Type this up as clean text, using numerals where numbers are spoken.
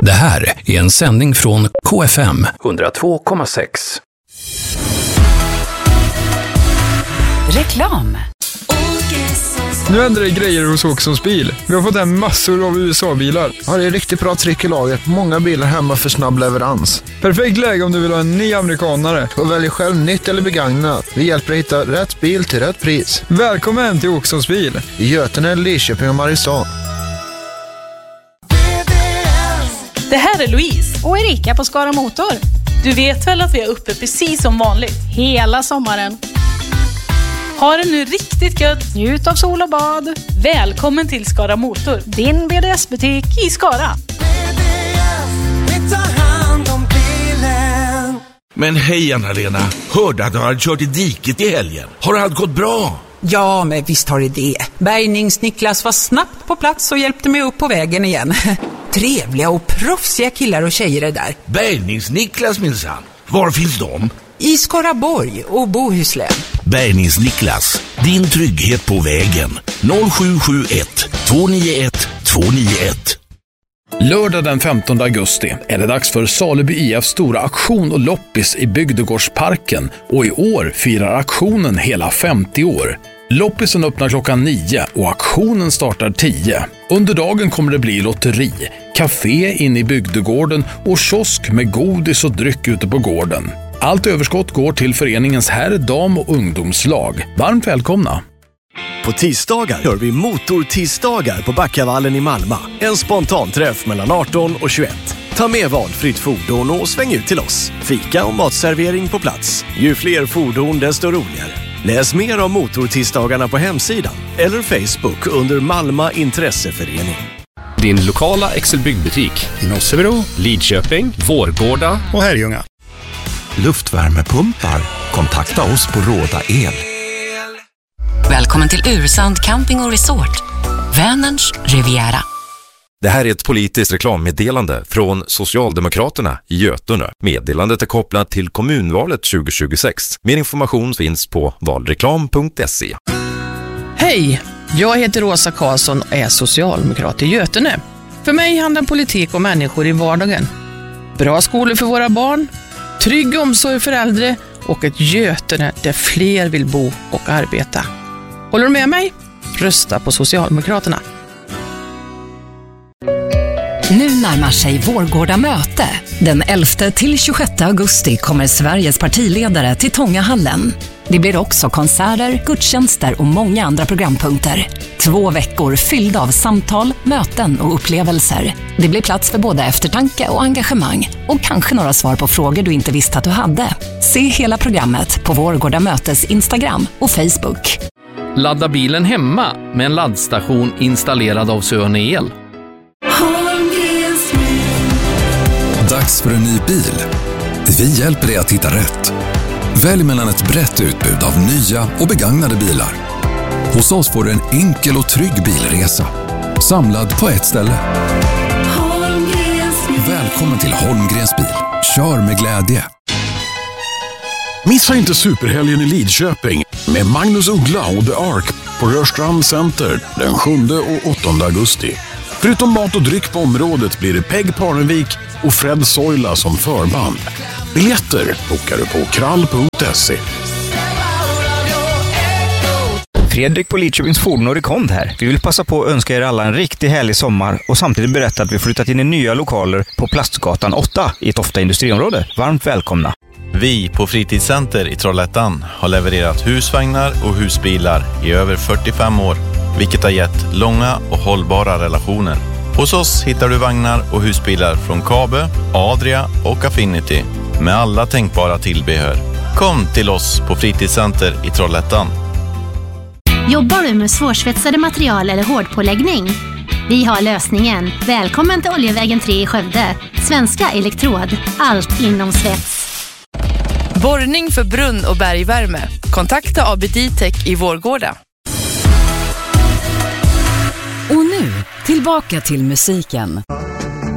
Det här är en sändning från KFM 102,6. Reklam. Nu händer det grejer hos Åkessons bil. Vi har fått hem massor av USA-bilar. Ja, det är riktigt bra tryck i lager. Många bilar hemma för snabb leverans. Perfekt läge om du vill ha en ny amerikanare. Och välj själv nytt eller begagnat. Vi hjälper dig hitta rätt bil till rätt pris. Välkommen till Åkessons bil. I Götene, Lidköping och Mariestad. Det här är Louise Och Erika på Skara Motor. Du vet väl att vi är uppe precis som vanligt? Hela sommaren. Ha det nu riktigt gött. Njut av sol och bad. Välkommen till Skara Motor. Din BDS-butik I Skara. Men hej Anna-Lena, hörde att du hade kört i diket i helgen. Har allt gått bra? Ja, men visst har det. Bärgnings-Niklas var snabbt på plats och hjälpte mig upp på vägen igen. Trevliga och proffsiga killar och tjejer är där. Bärgnings-Niklas minsann. Var finns de? I Skaraborg och Bohuslän. Bärgnings-Niklas, din trygghet på vägen. 0771 291 291. Lördag den 15 augusti är det dags för Saleby IFs stora aktion och loppis i Bygdegårdsparken, och i år firar aktionen hela 50 år. Loppisen öppnar klockan 9 och aktionen startar 10. Under dagen kommer det bli lotteri, café inne i bygdegården och kiosk med godis och dryck ute på gården. Allt överskott går till föreningens herr-, dam- och ungdomslag. Varmt välkomna! På tisdagar gör vi motortisdagar på Backavallen i Malmö. En spontanträff mellan 18 och 21. Ta med valfritt fordon och sväng ut till oss. Fika och matservering på plats. Ju fler fordon desto roligare. Läs mer om motortisdagarna på hemsidan eller Facebook under Malmö intresseförening. Din lokala Excel-byggbutik i Nossebro, Lidköping, Vårgårda och Herrljunga. Luftvärmepumpar. Kontakta oss på Råda El. Välkommen till Ursand Camping och Resort. Vänerns Riviera. Det här är ett politiskt reklammeddelande från Socialdemokraterna i Götene. Meddelandet är kopplat till kommunvalet 2026. Mer information finns på valreklam.se. Hej, jag heter Åsa Karlsson och är socialdemokrat i Götene. För mig handlar politik om människor i vardagen. Bra skolor för våra barn, trygg omsorg för äldre och ett Götene där fler vill bo och arbeta. Håller du med mig? Rösta på Socialdemokraterna. Nu närmar sig Vårgårda möte. Den 11 till 26 augusti kommer Sveriges partiledare till Tångahallen. Det blir också konserter, gudstjänster och många andra programpunkter. 2 veckor fyllda av samtal, möten och upplevelser. Det blir plats för både eftertanke och engagemang. Och kanske några svar på frågor du inte visste att du hade. Se hela programmet på Vårgårda mötes Instagram och Facebook. Ladda bilen hemma med en laddstation installerad av Söne El. Dags för en ny bil. Vi hjälper dig att hitta rätt. Välj mellan ett brett utbud av nya och begagnade bilar. Hos oss får du en enkel och trygg bilresa. Samlad på ett ställe. Välkommen till Holmgrens bil. Kör med glädje. Missa inte superhelgen i Lidköping med Magnus Uggla och The Ark på Rörstrand Center den 7 och 8 augusti. Förutom mat och dryck på området blir det Peg Parnevik och Fred Soila som förband. Biljetter bokar du på krall.se. Fredrik på Lidköpings Fordon och Rekond här. Vi vill passa på att önska er alla en riktigt härlig sommar och samtidigt berätta att vi flyttat in i nya lokaler på Plastgatan 8 i ett ofta industriområde. Varmt välkomna! Vi på Fritidscenter i Trollhättan har levererat husvagnar och husbilar i över 45 år, vilket har gett långa och hållbara relationer. Hos oss hittar du vagnar och husbilar från Kabe, Adria och Affinity med alla tänkbara tillbehör. Kom till oss på Fritidscenter i Trollhättan. Jobbar du med svårsvetsade material eller hårdpåläggning? Vi har lösningen. Välkommen till Oljevägen 3 i Skövde. Svenska Elektrod. Allt inom svets. Borrning för brunn- och bergvärme. Kontakta ABD-Tech i Vårgårda. Och nu, tillbaka till musiken.